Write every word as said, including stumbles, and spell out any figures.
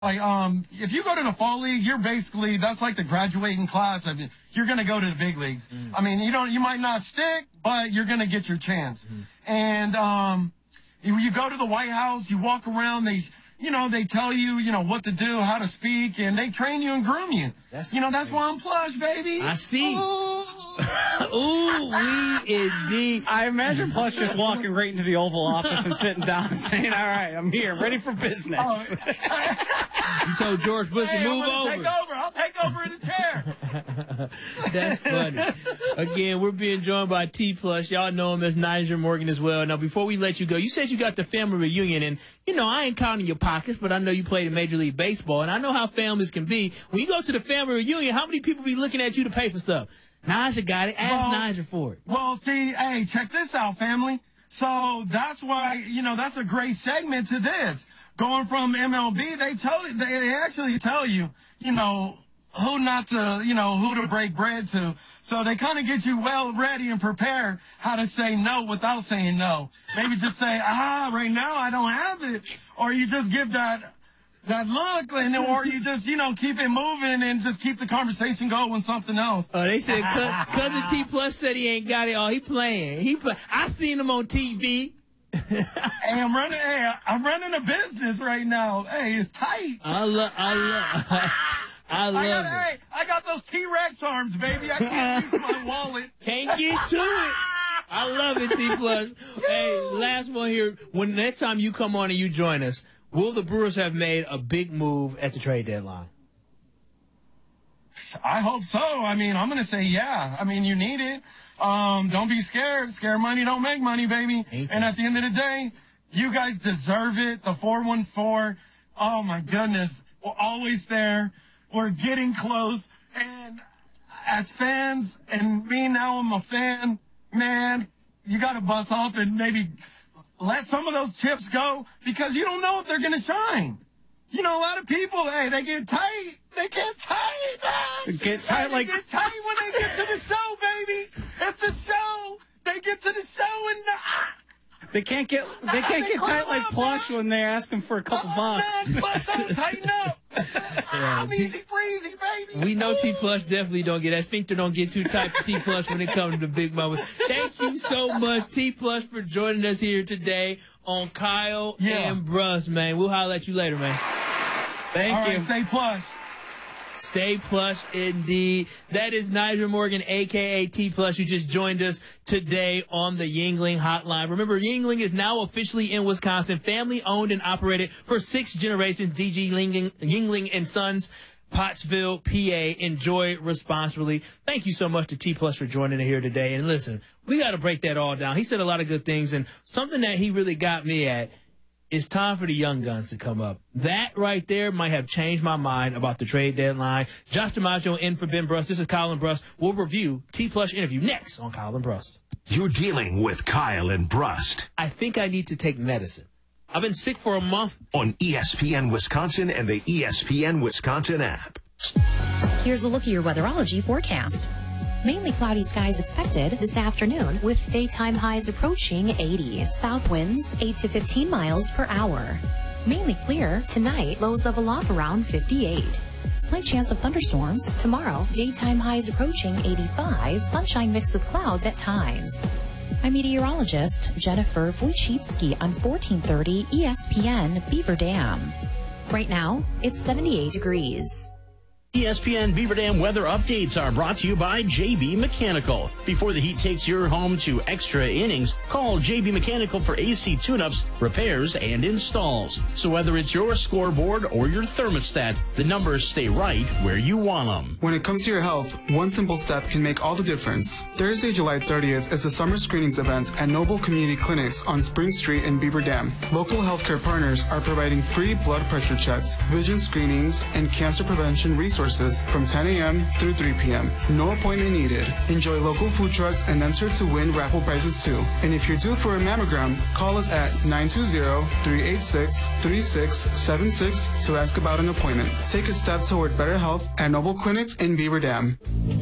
Like, um, if you go to the fall league, you're basically, that's like the graduating class. I mean, you're going to go to the big leagues. Mm. I mean, you don't, you might not stick, but you're going to get your chance. Mm. And, um, you, you go to the White House, you walk around, they, you know, they tell you, you know, what to do, how to speak, and they train you and groom you. That's you know, that's why I'm plush, baby. I see. Ooh, Ooh we indeed. I imagine Plush just walking right into the Oval Office and sitting down and saying, all right, I'm here, ready for business. Oh. You told George Bush hey, to move I'm over. Take over. I'll take over in the chair. That's funny. Again, we're being joined by T Plush. Y'all know him as Nyjer Morgan as well. Now, before we let you go, you said you got the family reunion, and, you know, I ain't counting your pockets, but I know you played in Major League Baseball, and I know how families can be. When you go to the family reunion, how many people be looking at you to pay for stuff? Nyjer got it. Ask well, Nyjer for it. Well, see, hey, check this out, family. So that's why, you know, that's a great segment to this. Going from M L B, they tell you, they actually tell you, you know, who not to, you know, who to break bread to. So they kind of get you well ready and prepared how to say no without saying no. Maybe just say, ah, right now I don't have it. Or you just give that, that look, and or you just, you know, keep it moving and just keep the conversation going with something else. Oh, they said Cousin T Plush said he ain't got it all. He playing. He play. I seen him on T V. Hey, I'm running. Hey, I'm running a business right now. Hey, it's tight. I love. I love. I love I got, it. Hey, I got those T-Rex arms, baby. I can't use my wallet. Can't get to it. I love it, T Plush. Hey, last one here. When next time you come on and you join us, will the Brewers have made a big move at the trade deadline? I hope so. I mean, I'm going to say yeah. I mean, you need it. Um, don't be scared. Scare money don't make money, baby. Ain't and at the end of the day, you guys deserve it. The four one four, oh my goodness, we're always there. We're getting close. And as fans, and me now, I'm a fan, man, you got to bust off and maybe let some of those chips go because you don't know if they're going to shine. You know, a lot of people, hey, they get tight. They get tight. They get tight they like... They get tight when they get to the show, baby. It's a show. They get to the show and... The, ah, They can't get they can't they get tight like up, Plush man. when they're asking for a couple oh, bucks. Man, Plush, don't tighten up. Yeah, I'm easy breezy, baby. We know T Plush definitely don't get that sphincter don't get too tight for T Plush when it comes to the big moments. Thank you so much, T Plush, for joining us here today on Kyle yeah. and Bruss, man. We'll holler at you later, man. Thank All you. Right, stay plush. Stay plush indeed. That is Nyjer Morgan, a k a. T Plush, who just joined us today on the Yuengling Hotline. Remember, Yuengling is now officially in Wisconsin, family owned and operated for six generations. D G Yuengling, Yuengling and Sons, Pottsville, P A. Enjoy responsibly. Thank you so much to T Plush for joining us here today. And listen, we got to break that all down. He said a lot of good things, and something that he really got me at, it's time for the young guns to come up. That right there might have changed my mind about the trade deadline. Josh DiMaggio in for Ben Bruss. This is Kyle and Bruss. We'll review T Plush interview next on Kyle and Bruss. You're dealing with Kyle and Bruss. I think I need to take medicine. I've been sick for a month. On E S P N Wisconsin and the E S P N Wisconsin app. Here's a look at your weatherology forecast. Mainly cloudy skies expected this afternoon with daytime highs approaching eighty. South winds eight to fifteen miles per hour. Mainly clear tonight, lows level off around fifty-eight. Slight chance of thunderstorms tomorrow, daytime highs approaching eighty-five, sunshine mixed with clouds at times. I'm meteorologist Jennifer Wojcicki on fourteen thirty E S P N Beaver Dam. Right now, it's seventy-eight degrees. E S P N Beaver Dam weather updates are brought to you by J B Mechanical. Before the heat takes your home to extra innings, call J B Mechanical for A C tune-ups, repairs, and installs. So whether it's your scoreboard or your thermostat, the numbers stay right where you want them. When it comes to your health, one simple step can make all the difference. Thursday, July thirtieth is the summer screenings event at Noble Community Clinics on Spring Street in Beaver Dam. Local healthcare partners are providing free blood pressure checks, vision screenings, and cancer prevention resources from ten a m through three p m No appointment needed. Enjoy local food trucks and enter to win raffle prizes too. And if you're due for a mammogram, call us at nine two zero, three eight six, three six seven six to ask about an appointment. Take a step toward better health at Noble Clinics in Beaver Dam.